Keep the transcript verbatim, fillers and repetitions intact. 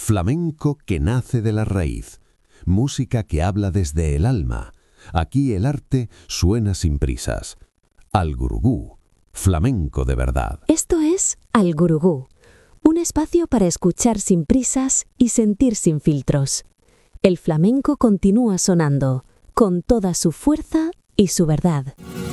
Flamenco que nace de la raíz. Música que habla desde el alma. Aquí el arte suena sin prisas. Al Gurugú, flamenco de verdad. Esto es Al Gurugú, un espacio para escuchar sin prisas y sentir sin filtros. El flamenco continúa sonando, con toda su fuerza y su verdad.